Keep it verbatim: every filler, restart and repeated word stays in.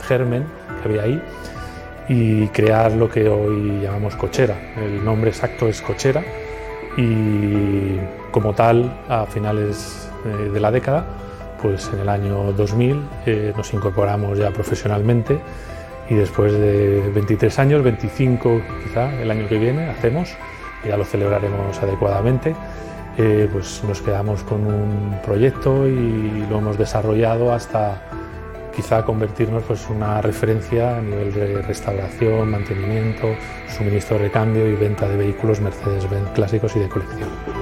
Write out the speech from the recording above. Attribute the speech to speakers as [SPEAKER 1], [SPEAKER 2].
[SPEAKER 1] germen que había ahí y crear lo que hoy llamamos Cochera. El nombre exacto es Cochera y como tal, a finales de la década, pues en el año dos mil eh, nos incorporamos ya profesionalmente y después de veintitrés años, veinticinco quizá el año que viene hacemos, ya lo celebraremos adecuadamente, eh, pues nos quedamos con un proyecto y lo hemos desarrollado hasta quizá convertirnos pues, en una referencia a nivel de restauración, mantenimiento, suministro de recambio y venta de vehículos Mercedes-Benz clásicos y de colección.